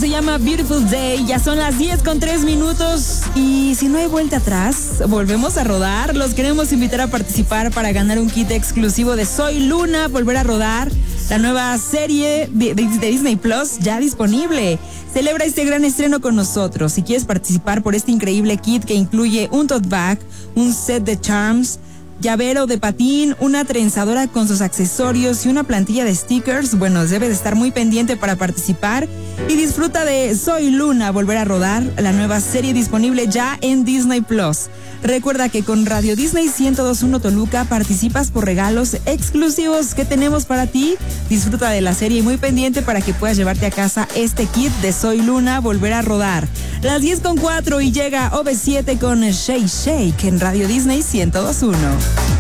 se llama Beautiful Day. Ya son las 10:03. Y si no hay vuelta atrás, volvemos a rodar. Los queremos invitar a participar para ganar un kit exclusivo de Soy Luna, Volver a Rodar, la nueva serie de Disney Plus ya disponible. Celebra este gran estreno con nosotros. Si quieres participar por este increíble kit que incluye un tote bag, un set de charms, llavero de patín, una trenzadora con sus accesorios y una plantilla de stickers, bueno, debes de estar muy pendiente para participar y disfruta de Soy Luna, Volver a Rodar, la nueva serie disponible ya en Disney Plus. Recuerda que con Radio Disney 102.1 Toluca participas por regalos exclusivos que tenemos para ti. Disfruta de la serie y muy pendiente para que puedas llevarte a casa este kit de Soy Luna, Volver a Rodar. Las 10:04 y llega OV7 con Shake Shake en Radio Disney 102.1.